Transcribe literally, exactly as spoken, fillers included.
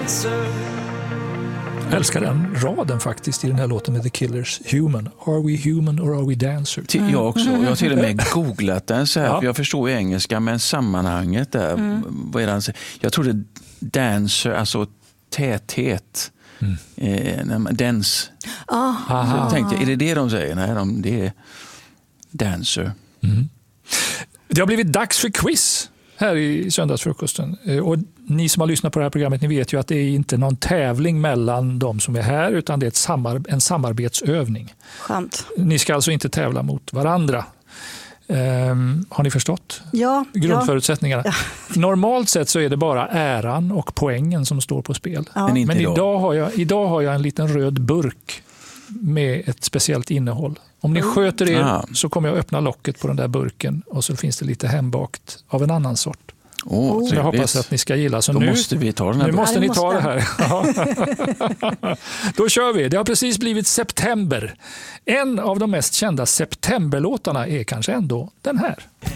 dancer. Jag älskar den raden faktiskt i den här låten med The Killers. Human. Are we human or are we dancer? Till, jag också. Jag har till och med googlat den så här, Ja. för jag förstår ju engelska, men sammanhanget där, mm. vad är det han säger? Jag trodde dancer, alltså täthet. Mm. Eh, när man, dance. Ah. Så jag tänkte, är det det de säger? Nej, de, det är dancer. Mm. Det har blivit dags för quiz här i söndagsfrukosten. Och ni som har lyssnat på det här programmet, ni vet ju att det är inte någon tävling mellan de som är här, utan det är ett samar- en samarbetsövning. Skönt. Ni ska alltså inte tävla mot varandra. Um, har ni förstått ja, grundförutsättningarna? Ja. Normalt sett så är det bara äran och poängen som står på spel. Ja. Men, inte Men idag. idag, har jag, idag har jag en liten röd burk med ett speciellt innehåll. Om ni sköter er Ah. så kommer jag öppna locket på den där burken och så finns det lite hembakt av en annan sort. Oh, Så jag hoppas att ni ska gilla. Så Då nu måste vi ta den här nu burken. måste Ja, ni det ta måste. det här. Ja. Då kör vi. Det har precis blivit september. En av de mest kända septemberlåtarna är kanske ändå den här.